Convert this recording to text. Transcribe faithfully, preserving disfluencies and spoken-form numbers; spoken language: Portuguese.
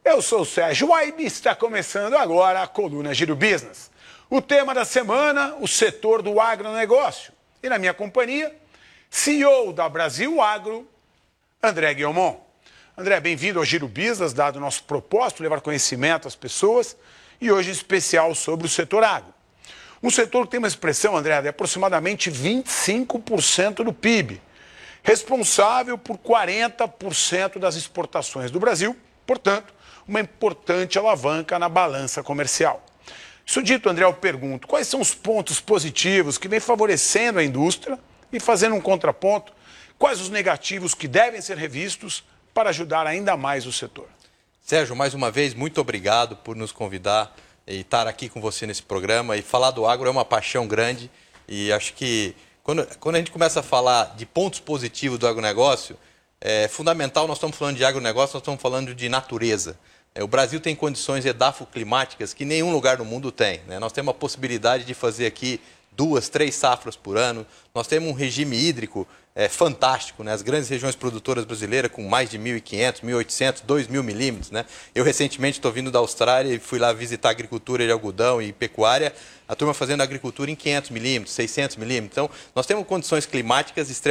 Eu sou o Sérgio Waibe e está começando agora a coluna Giro Business. O tema da semana, o setor do agronegócio. E na minha companhia, C E O da Brasil Agro, André Guilmon. André, bem-vindo ao Giro Business, dado o nosso propósito, levar conhecimento às pessoas, e hoje em especial sobre o setor agro. Um setor que tem uma expressão, André, de aproximadamente vinte e cinco por cento do P I B, responsável por quarenta por cento das exportações do Brasil, portanto, uma importante alavanca na balança comercial. Isso dito, André, eu pergunto, quais são os pontos positivos que vêm favorecendo a indústria e fazendo um contraponto? Quais os negativos que devem ser revistos para ajudar ainda mais o setor? Sérgio, mais uma vez, muito obrigado por nos convidar e estar aqui com você nesse programa. E falar do agro é uma paixão grande e acho que quando, quando a gente começa a falar de pontos positivos do agronegócio, é fundamental, nós estamos falando de agronegócio, nós estamos falando de natureza. O Brasil tem condições edafoclimáticas que nenhum lugar do mundo tem, né? Nós temos a possibilidade de fazer aqui duas, três safras por ano. Nós temos um regime hídrico é, fantástico, né? As grandes regiões produtoras brasileiras com mais de mil e quinhentos, mil e oitocentos, dois mil milímetros, né? Eu recentemente estou vindo da Austrália e fui lá visitar a agricultura de algodão e pecuária, a turma fazendo agricultura em quinhentos milímetros, seiscentos milímetros. Então, nós temos condições climáticas extremamente